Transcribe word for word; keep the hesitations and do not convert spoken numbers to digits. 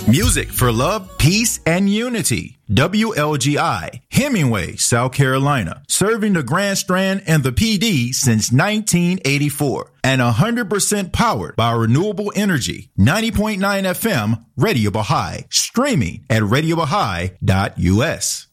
Music for love, peace, and unity. W L G I, Hemingway, South Carolina, serving the Grand Strand and the P D since nineteen eighty-four, and one hundred percent powered by renewable energy. ninety point nine F M, Radio Baha'i, streaming at radio baha'i dot u s.